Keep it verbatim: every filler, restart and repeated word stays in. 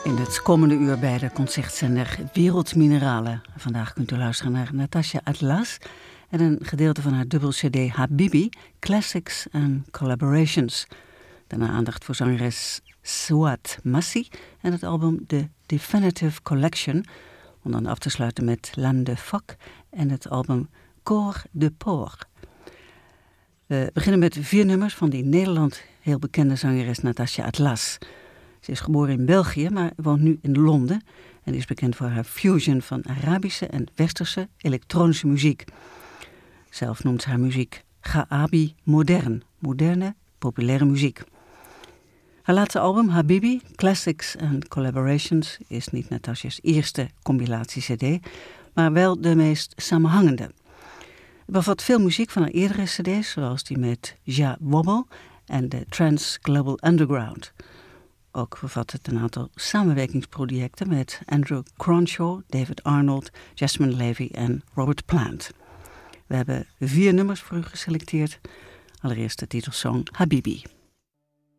In het komende uur bij de concertzender Wereldmineralen. Vandaag kunt u luisteren naar Natasha Atlas en een gedeelte van haar dubbel cd Habibi, Classics and Collaborations. Daarna aandacht voor zangeres Suat Massi en het album The Definitive Collection, om dan af te sluiten met L'Âme de Phoque en het album Corps de Porc. We beginnen met vier nummers van die Nederland heel bekende zangeres Natasha Atlas. Ze is geboren in België, maar woont nu in Londen en is bekend voor haar fusion van Arabische en Westerse elektronische muziek. Zelf noemt ze haar muziek Gaabi modern, moderne, populaire muziek. Haar laatste album, Habibi, Classics and Collaborations, is niet Natasha's eerste compilatie-cd, maar wel de meest samenhangende. Het bevat veel muziek van haar eerdere cd's, zoals die met Ja Wobble en de Trans Global Underground. Ook bevat het een aantal samenwerkingsprojecten met Andrew Cronshaw, David Arnold, Jasmine Levy en Robert Plant. We hebben vier nummers voor u geselecteerd. Allereerst de titelsong Habibi.